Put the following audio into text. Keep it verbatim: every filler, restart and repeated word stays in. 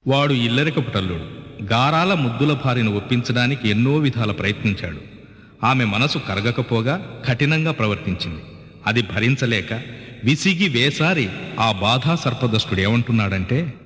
వాడు ఇల్లరికపు టల్లుడు. గారాల ముద్దుల భార్యను ఒప్పించడానికి ఎన్నో విధాల ప్రయత్నించాడు. ఆమె మనసు కరగకపోగా కఠినంగా ప్రవర్తించింది. అది భరించలేక విసిగి వేసారి ఆ బాధా సర్పదష్టుడు ఏమంటున్నాడంటే,